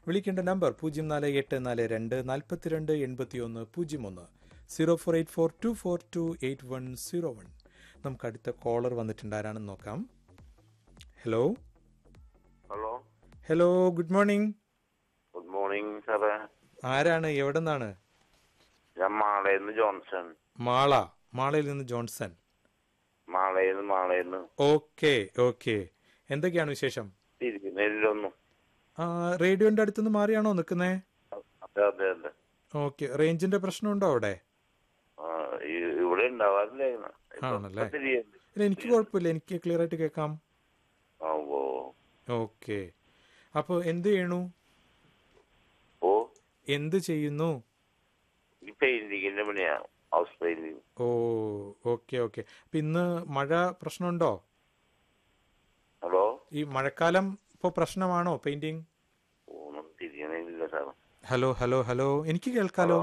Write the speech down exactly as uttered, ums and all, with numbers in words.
വിളിക്കേണ്ട നമ്പർ പൂജ്യം നാല് എട്ട് നാല് രണ്ട് നാൽപ്പത്തിരണ്ട് എൺപത്തി ഒന്ന് പൂജ്യം ഒന്ന് zero four eight four to four to eight one zero one. നമുക്ക് അടുത്ത കോളർ വന്നിട്ടുണ്ട്, ആരാണെന്ന് നോക്കാം. Hello hello hello good morning. Good morning സാറേ. ആരാണ്, എവിടെ നിന്നാണ്? ഞാൻ മാളയിൽ നിന്ന് ജോൺസൺ. മാള, മാളയിൽ നിന്ന് ജോൺസൺ. മാളയിൽ നിന്ന് മാളയിൽ നിന്ന് ഓക്കെ ഓക്കെ. എന്തൊക്കെയാണ് വിശേഷം? തിരിക്കുന്നതിലൊന്നും. ആ, റേഡിയോന്റെ അടുത്തുനിന്ന് മാറിയാണോ നിൽക്കുന്നേ? അതെ അതെ അതെ. ഓക്കെ. റേഞ്ചിന്റെ പ്രശ്നമുണ്ടോ അവിടെ? ആ, ഈ- ഇവിടെ ഉണ്ടാവാറില്ലേ? ആണല്ലേ. ഇല്ല, എനിക്ക് കുഴപ്പമില്ല, എനിക്ക് ക്ലിയർ ആയിട്ട് കേൾക്കാം. ഓ ഓക്കെ. അപ്പോൾ എന്ത് ചെയ്യണു? ഓ എന്ത് ചെയ്യുന്നു? ഈ പെയിന്റിങ്ങിന്റെ പണിയാ, ഹൗസ് പെയിന്റിങ്. ഓ ഓക്കെ ഓക്കെ. അപ്പം ഇന്ന് മഴ പ്രശ്നമുണ്ടോ? ഹലോ, ഈ മഴക്കാലം ഇപ്പോൾ പ്രശ്നമാണോ പെയിന്റിങ്? ഒന്നും തിരിയണില്ല സാർ. ഹലോ ഹലോ ഹലോ, എനിക്ക് കേൾക്കാലോ.